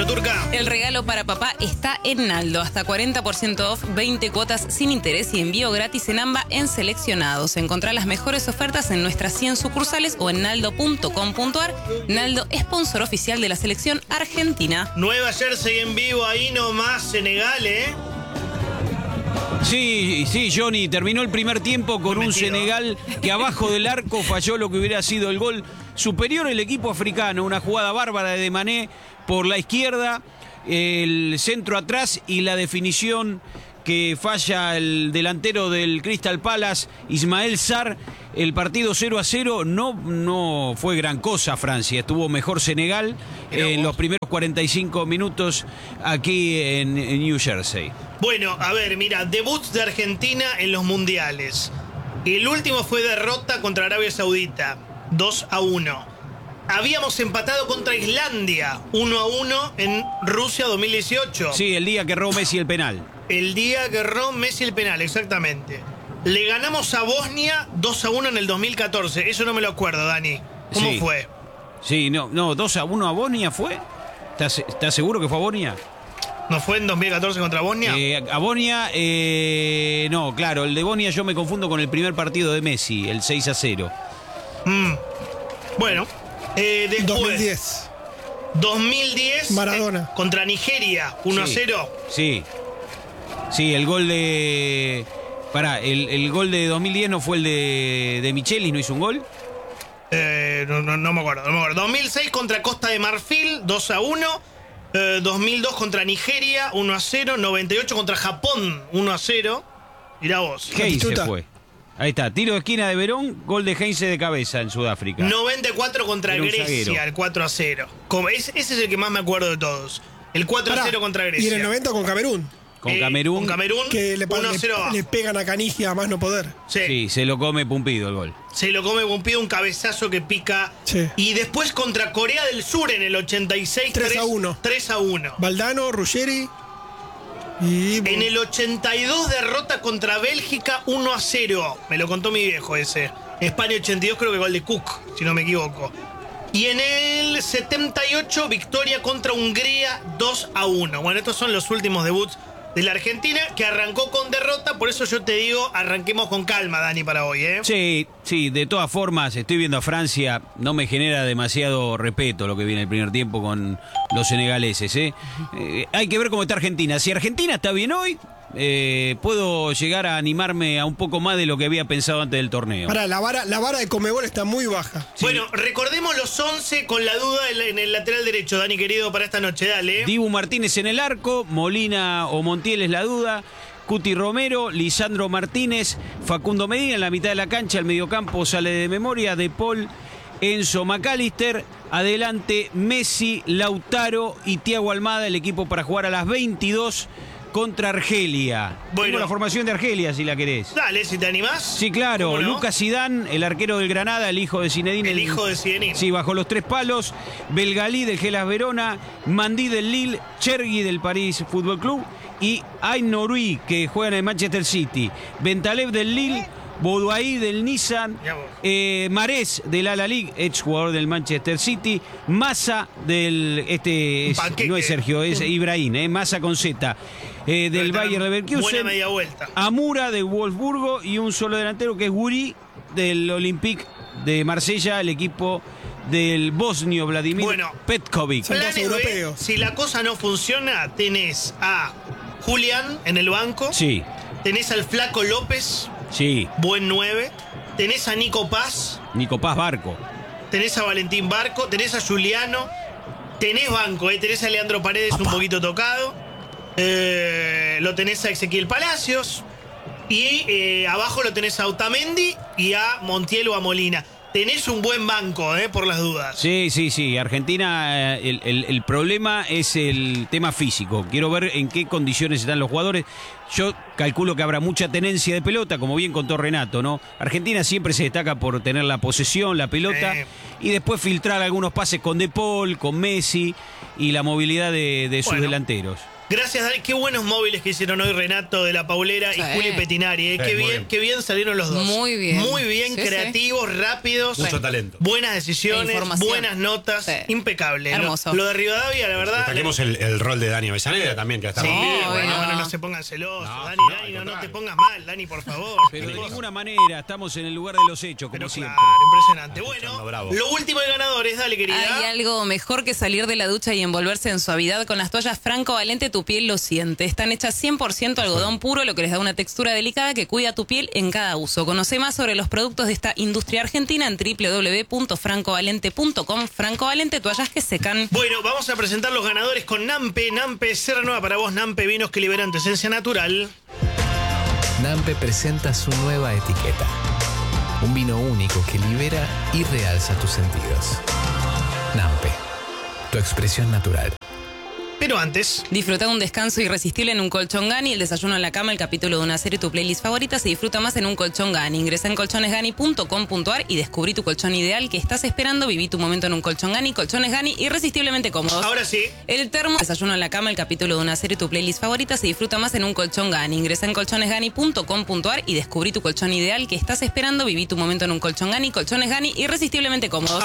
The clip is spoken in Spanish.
Bueno, Turca. El regalo para papá está en Naldo. Hasta 40% off, 20 cuotas sin interés y envío gratis en AMBA en seleccionados. Encontrá las mejores ofertas en nuestras 100 sucursales o en naldo.com.ar. Naldo, sponsor oficial de la selección argentina. Nueva Jersey en vivo, ahí nomás, Senegal, ¿eh? Sí, Johnny, terminó el primer tiempo con un Senegal que abajo del arco falló lo que hubiera sido el gol superior el equipo africano. Una jugada bárbara de Mané por la izquierda, el centro atrás y la definición que falla el delantero del Crystal Palace, Ismael Sarr. El partido 0-0 no fue gran cosa Francia, estuvo mejor Senegal en los primeros 45 minutos aquí en New Jersey. Bueno, a ver, mira, debuts de Argentina en los mundiales. El último fue derrota contra Arabia Saudita, 2-1. Habíamos empatado contra Islandia, 1-1 en Rusia 2018. Sí, el día que erró Messi el penal. El día que erró Messi el penal, exactamente. Le ganamos a Bosnia 2-1 en el 2014. Eso no me lo acuerdo, Dani. ¿Cómo fue? Sí, no, 2-1 a Bosnia fue. ¿Estás seguro que fue a Bosnia? ¿No fue en 2014 contra Bosnia? A Bosnia, no, claro, el de Bosnia yo me confundo con el primer partido de Messi, el 6-0. Bueno, después. 2010. Maradona. Contra Nigeria, 1-0. Sí, el gol de... Pará, el gol de 2010 no fue el de Michelis, ¿no hizo un gol? No me acuerdo. 2006 contra Costa de Marfil, 2-1. 2002 contra Nigeria, 1-0. 98 contra Japón, 1-0. Mirá vos. Heinze fue. Ahí está, tiro de esquina de Verón, gol de Heinze de cabeza en Sudáfrica. 94 contra Grecia, el 4-0. Ese es el que más me acuerdo de todos. El 4-0 contra Grecia. Y en el 90 con Camerún. Con Camerún, que le pegan a Canigia a más no poder. Sí, se lo come Pumpido el gol. Se lo come Pumpido, un cabezazo que pica. Sí. Y después contra Corea del Sur en el 86, 3-1. 3-1. Valdano, Ruggeri. En el 82 derrota contra Bélgica 1-0. Me lo contó mi viejo ese. España 82 creo que gol de Cook, si no me equivoco. Y en el 78 victoria contra Hungría 2-1. Bueno, estos son los últimos debuts de la Argentina, que arrancó con derrota. Por eso yo te digo, arranquemos con calma, Dani, para hoy, ¿eh? Sí, de todas formas, estoy viendo a Francia, no me genera demasiado respeto lo que viene el primer tiempo con los senegaleses, ¿eh? Hay que ver cómo está Argentina. Si Argentina está bien hoy, puedo llegar a animarme a un poco más de lo que había pensado antes del torneo. La vara de Conmebol está muy baja. Sí. Bueno, recordemos los 11 con la duda en el lateral derecho, Dani querido, para esta noche, dale. Dibu Martínez en el arco, Molina o Montiel es la duda, Cuti Romero, Lisandro Martínez, Facundo Medina en la mitad de la cancha, el mediocampo sale de memoria, De Paul, Enzo McAllister, adelante Messi, Lautaro y Thiago Almada, el equipo para jugar a las 22 contra Argelia. Bueno, tengo la formación de Argelia, si la querés. Dale, si te animás. Sí, claro. No? Lucas Zidane, el arquero del Granada, el hijo de Zinedine. El hijo de Zinedine. Sí, bajo los 3 palos. Belgalí del Hellas Verona, Mandí del Lille, Chergui del París Fútbol Club y Ain Nouri, que juega en el Manchester City. Bentaleb del Lille, Boudaoui del Nissan, Marés del Al-Ahly, ex jugador del Manchester City, Massa del... no es Sergio, es Ibrahim, Massa con Z. Del Bayer Leverkusen, buena media vuelta. Amura de Wolfsburgo y un solo delantero que es Guri del Olympique de Marsella, el equipo del bosnio Vladimir Petkovic. Si la cosa no funciona, tenés a Julián en el banco. Sí. Tenés al Flaco López. Sí. Buen 9. Tenés a Nico Paz. Nico Paz Barco. Tenés a Valentín Barco. Tenés a Juliano. Tenés banco, tenés a Leandro Paredes un poquito tocado. Lo tenés a Ezequiel Palacios. Y abajo lo tenés a Otamendi y a Montiel o a Molina. Tenés un buen banco, por las dudas. Sí. Argentina, el problema es el tema físico. Quiero ver en qué condiciones están los jugadores. Yo calculo que habrá mucha tenencia de pelota, como bien contó Renato, ¿no? Argentina siempre se destaca por tener la posesión, la pelota, y después filtrar algunos pases con De Paul, con Messi y la movilidad de sus delanteros. Gracias, Dani. Qué buenos móviles que hicieron hoy Renato de la Paulera y Juli Petinari. Qué bien salieron los dos. Muy bien. Muy bien, creativos, rápidos. Mucho talento. Buenas decisiones, buenas notas. Impecable. Hermoso. Lo de Rivadavia, la verdad. Destaquemos el rol de Dani Avellaneda también, que está muy bien. Bueno, no se pongan celosos. Dani, no te pongas mal, Dani, por favor. Pero de ninguna manera, estamos en el lugar de los hechos, como siempre. Claro, impresionante. Bueno, lo último de ganadores, dale, querida. Hay algo mejor que salir de la ducha y envolverse en suavidad con las toallas Franco Valente. Tu piel lo siente. Están hechas 100% algodón puro, lo que les da una textura delicada que cuida tu piel en cada uso. Conoce más sobre los productos de esta industria argentina en www.francovalente.com. Franco Valente, toallas que secan. Bueno, vamos a presentar los ganadores con Nampe. Nampe, Serra Nueva para vos, Nampe, vinos que liberan tu esencia natural. Nampe presenta su nueva etiqueta. Un vino único que libera y realza tus sentidos. Nampe, tu expresión natural. Pero antes, disfruta un descanso irresistible en un colchón Gani, el desayuno en la cama, el capítulo de una serie, tu playlist favorita, se disfruta más en un colchón Gani. Ingresa en colchonesgani.com.ar y descubrí tu colchón ideal que estás esperando. Viví tu momento en un colchón Gani. Colchones Gani, irresistiblemente cómodos. Ahora sí. El termo, desayuno en la cama, el capítulo de una serie, tu playlist favorita, se disfruta más en un colchón Gani. Ingresa en colchonesgani.com.ar y descubrí tu colchón ideal que estás esperando. Viví tu momento en un colchón Gani. Colchones Gani, irresistiblemente cómodos.